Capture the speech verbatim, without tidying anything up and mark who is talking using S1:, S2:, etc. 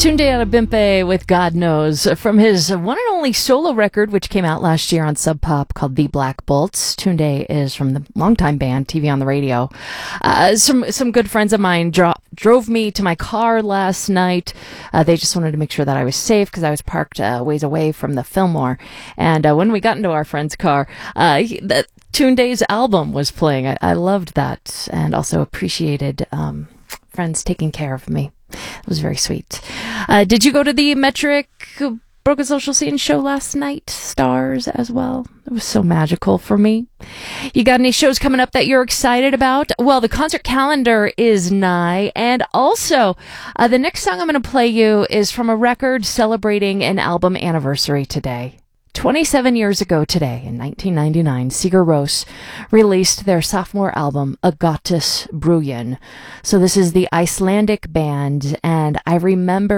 S1: Tunde Adebimpe with God Knows from his one and only solo record, which came out last year on Sub Pop, called The Black Bolts. Tunde is from the longtime band T V on the Radio. Uh, some some good friends of mine dro- drove me to my car last night. Uh, they just wanted to make sure that I was safe because I was parked uh, ways away from the Fillmore. And uh, when we got into our friend's car, uh, he, the, Tunde's album was playing. I, I loved that and also appreciated um, friends taking care of me. It was very sweet. Uh, did you go to the Metric Broken Social Scene show last night? Stars as well. It was so magical for me. You got any shows coming up that you're excited about? Well, the concert calendar is nigh. And also, uh, the next song I'm going to play you is from a record celebrating an album anniversary today. twenty-seven years ago today, in nineteen ninety-nine, Sigur Rós released their sophomore album, Agatus Brúin. So this is the Icelandic band, and I remember